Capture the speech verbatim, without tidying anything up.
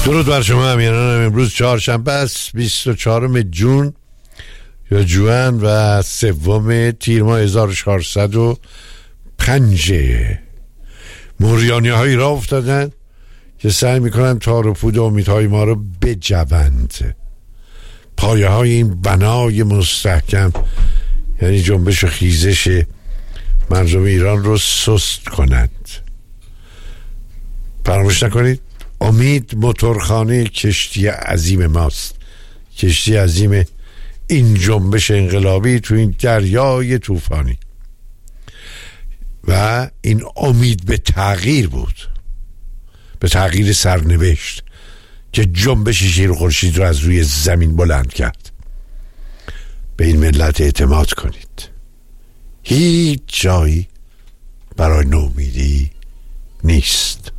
درود بر شما همینانم. امروز چهارشنبه است، بیست و چهارم جون یا جوان و سوم تیر ماه هزار و چهارصد و پنج. موریانی هایی را افتادن که سعی میکنن تار و پود امیدهای ما رو بجوند. پایه های این بنای مستحکم یعنی جنبش و خیزش مردم ایران رو سست کنند. فراموش نکنید امید موتورخانه کشتی عظیم ماست، کشتی عظیم این جنبش انقلابی تو این دریای طوفانی، و این امید به تغییر بود، به تغییر سرنوشت که جنبش شیر خورشید رو از روی زمین بلند کرد. به این ملت اعتماد کنید، هیچ جایی برای نومیدی نیست.